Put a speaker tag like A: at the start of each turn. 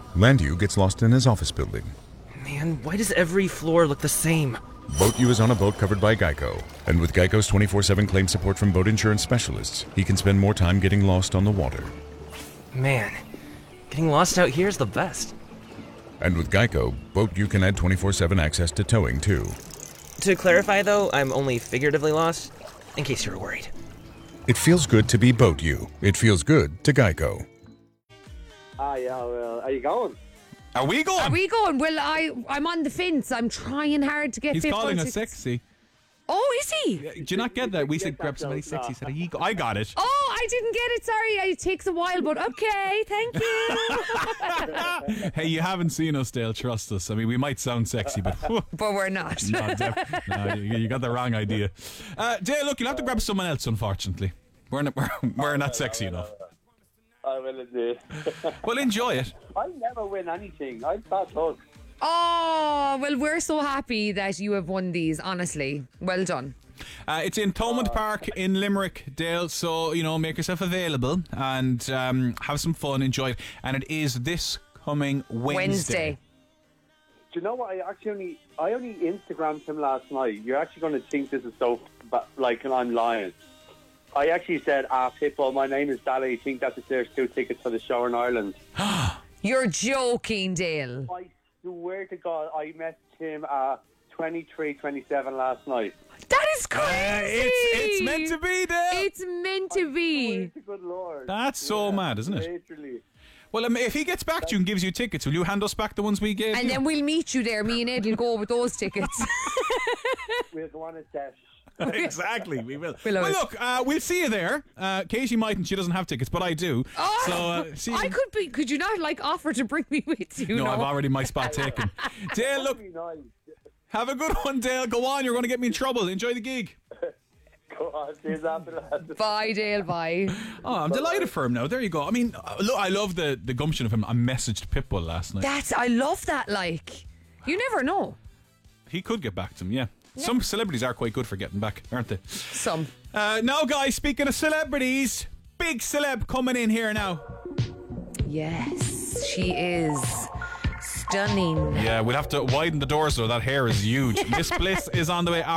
A: Landu gets lost in his office building.
B: Man, why does every floor look the same?
A: Boat U is on a boat covered by Geico. And with Geico's 24/7 claim support from boat insurance specialists, he can spend more time getting lost on the water.
B: Man, getting lost out here is the best.
A: And with Geico, Boat U can add 24/7 access to towing, too.
B: To clarify, though, I'm only figuratively lost, in case you were worried.
A: It feels good to be Boat U. It feels good to Geico.
C: Yeah, well, are you going?
D: Are we going?
E: Are we going? Well, I'm on the fence. I'm trying hard to get
D: He's
E: fit
D: calling us
E: tickets.
D: sexy.
E: Oh, is he?
D: Do you not get that? We said grab somebody sexy. He said, I got it.
E: Oh, I didn't get it. Sorry, it takes a while, but okay, thank you.
D: Hey, you haven't seen us, Dale. Trust us. I mean, we might sound sexy, but
E: But we're not.
D: no, you got the wrong idea. Dale, look, you'll have to grab someone else. Unfortunately, we're not sexy enough.
C: I will indeed.
D: Well, enjoy it.
C: I never win anything. I'm bad luck.
E: Oh, well, we're so happy that you have won these, honestly. Well done.
D: It's in Thomond Park in Limerick, Dale. So, make yourself available and have some fun, enjoy it. And it is this coming Wednesday.
C: Do you know what? I only Instagrammed him last night. You're actually going to think this is so, like, I'm lying. I actually said, Pitbull, my name is Dally. I think that there's 2 tickets for the show in Ireland.
E: You're joking, Dale.
C: I swear to God, I messaged him at 23:27 last night.
E: That is crazy.
D: It's meant to be, Dale.
E: It's meant to be.
C: Good Lord.
D: That's so mad, isn't it?
C: Literally.
D: Well, if he gets back to you and gives you tickets, will you hand us back the ones we gave
E: And
D: you?
E: then we'll meet you there. Me and Ed will go with those tickets.
C: We'll go on a dash.
D: Exactly, we will.
E: We love
D: Well,
E: it.
D: look, we'll see you there. Katie mightn't; she doesn't have tickets, but I do.
E: Oh,
D: So, see you.
E: I could be. Could you not offer to bring me with you?
D: No, I've already my spot taken. Dale, look,
C: That'd be nice.
D: have a good one, Dale. Go on, you're going to get me in trouble. Enjoy the gig.
C: Go on, cheers after that.
E: Bye, Dale. Bye.
D: Oh, I'm delighted for him now. There you go. I mean, look, I love the gumption of him. I messaged Pitbull last night.
E: I love that. Like, you never know.
D: He could get back to him, yeah. Some celebrities are quite good for getting back, aren't they?
E: Some.
D: Now, guys, speaking of celebrities, big celeb coming in here now.
E: Yes, she is stunning.
D: Yeah, we'll have to widen the doors so that hair is huge. Miss Bliss is on the way.